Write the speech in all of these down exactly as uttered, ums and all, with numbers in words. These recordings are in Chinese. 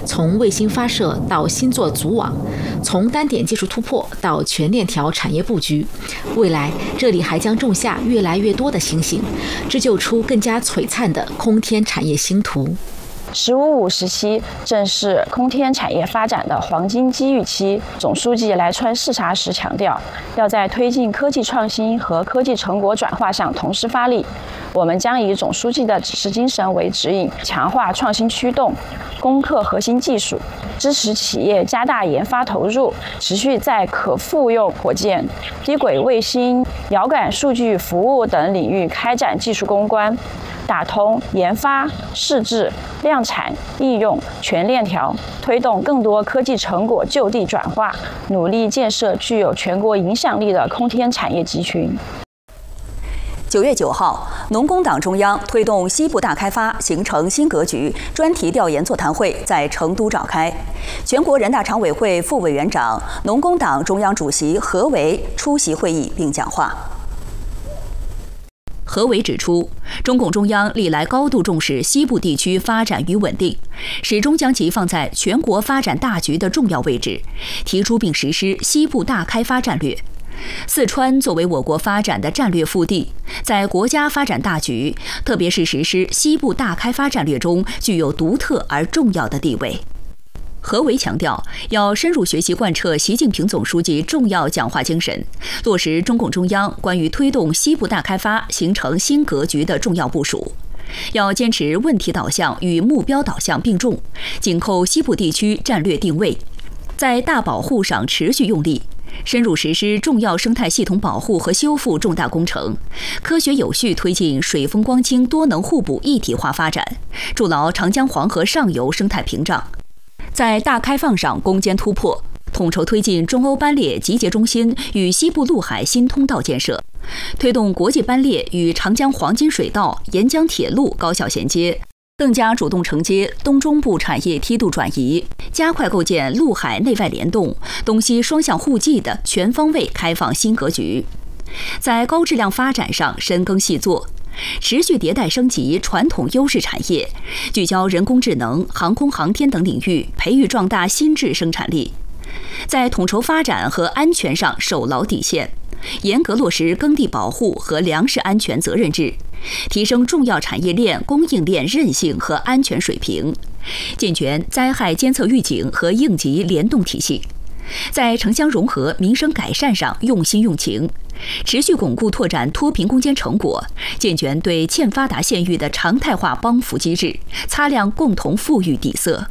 从卫星发射到星座组网，从单点技术突破到全链条产业布局，未来这里还将种下越来越多的星星，织就出更加璀璨的空天产业星图。 十五五时期正是空天产业发展的黄金机遇期。总书记来川视察时强调，要在推进科技创新和科技成果转化上同时发力。我们将以总书记的指示精神为指引，强化创新驱动，攻克核心技术，支持企业加大研发投入，持续在可复用火箭、低轨卫星、遥感数据服务等领域开展技术攻关，打通研发、试制、量产、应用全链条，推动更多科技成果就地转化，努力建设具有全国影响力的空天产业集群。 九月九号，农工党中央推动西部大开发形成新格局专题调研座谈会在成都召开，全国人大常委会副委员长、农工党中央主席何为出席会议并讲话。何为指出，中共中央历来高度重视西部地区发展与稳定，始终将其放在全国发展大局的重要位置，提出并实施西部大开发战略。四川作为我国发展的战略腹地，在国家发展大局，特别是实施西部大开发战略中，具有独特而重要的地位。何为强调，要深入学习贯彻习近平总书记重要讲话精神，落实中共中央关于推动西部大开发形成新格局的重要部署。要坚持问题导向与目标导向并重，紧扣西部地区战略定位，在大保护上持续用力，深入实施重要生态系统保护和修复重大工程，科学有序推进水风光氢多能互补一体化发展，筑牢长江黄河上游生态屏障。在大开放上攻坚突破，统筹推进中欧班列集结中心与西部陆海新通道建设，推动国际班列与长江黄金水道、沿江铁路高效衔接，更加主动承接东中部产业梯度转移，加快构建陆海内外联动、东西双向互济的全方位开放新格局。在高质量发展上深耕细作，持续迭代升级传统优势产业，聚焦人工智能、航空航天等领域，培育壮大新质生产力。在统筹发展和安全上守牢底线，严格落实耕地保护和粮食安全责任制，提升重要产业链供应链韧性和安全水平，健全灾害监测预警和应急联动体系。在城乡融合、民生改善上用心用情，持续巩固拓展脱贫攻坚成果，健全对欠发达县域的常态化帮扶机制，擦亮共同富裕底色。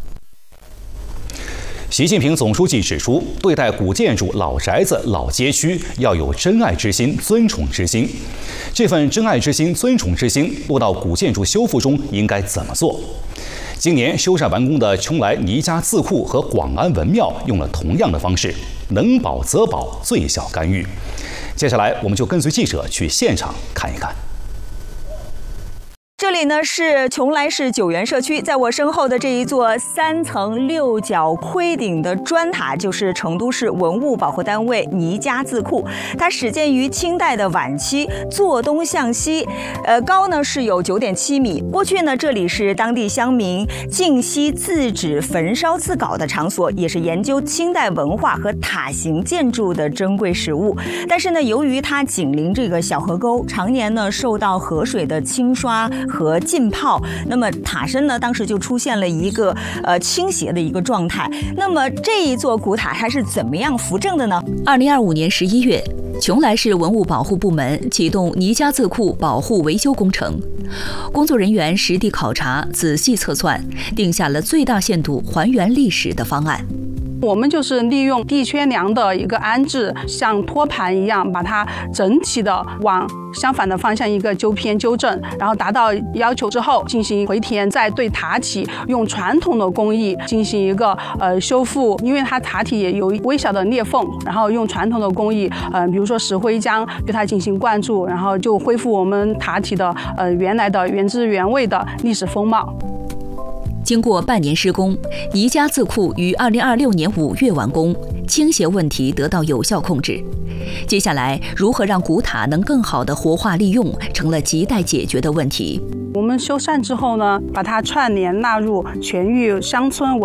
习近平总书记指出，对待古建筑、老宅子、老街区要有真爱之心、尊崇之心。这份真爱之心、尊崇之心落到古建筑修复中应该怎么做？今年修缮完工的邛崃倪家字库和广安文庙用了同样的方式，能保则保，最小干预。接下来，我们就跟随记者去现场看一看。 这里呢是邛崃市九原社区，在我身后的这一座三层六角盔顶的砖塔，就是成都市文物保护单位倪家字库。它始建于清代的晚期，坐东向西，呃，高呢是有九点七米。过去呢，这里是当地乡民静息自纸焚烧自稿的场所，也是研究清代文化和塔形建筑的珍贵实物。但是呢，由于它紧邻这个小河沟，常年呢受到河水的侵刷和浸泡，那么塔身呢，当时就出现了一个呃倾斜的一个状态。那么这一座古塔它是怎么样扶正的呢？ 二零二五年十一月，邛崃市文物保护部门启动倪家字库保护维修工程，工作人员实地考察、仔细测算，定下了最大限度还原历史的方案。 我们就是利用地圈梁的一个安置，像托盘一样，把它整体的往相反的方向一个纠偏纠正，然后达到要求之后进行回填，再对塔体用传统的工艺进行一个呃修复，因为它塔体也有微小的裂缝，然后用传统的工艺，呃，比如说石灰浆对它进行灌注，然后就恢复我们塔体的呃原来的原汁原味的历史风貌。 经过半年施工，倪家字库于二零二六年五月完工，倾斜问题得到有效控制。接下来，如何让古塔能更好地活化利用，成了亟待解决的问题。 我们修缮之后呢，把它串联纳入全域乡村